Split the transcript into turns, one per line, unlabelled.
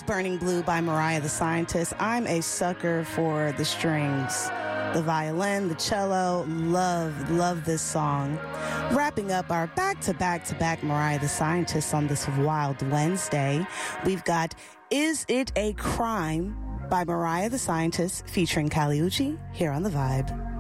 Burning Blue by Mariah the Scientist. I'm a sucker for the strings, the violin, the cello. Love this song. Wrapping up our back-to-back Mariah the Scientist on this Wild Wednesday, we've got Is It a Crime by Mariah the Scientist featuring Kali Uchis here on The Vibe.